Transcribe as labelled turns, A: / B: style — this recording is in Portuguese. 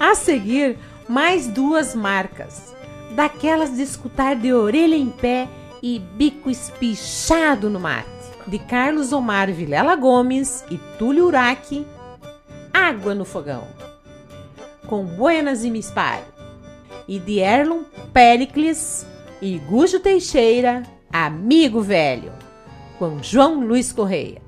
A: A seguir, mais duas marcas, daquelas de escutar de orelha em pé e bico espichado no mate, de Carlos Omar Vilela Gomes e Túlio Urach, Água no Fogão, com Buenas e Misparo, e de Erlon Pericles e Gujo Teixeira, Amigo Velho, com João Luiz Correia.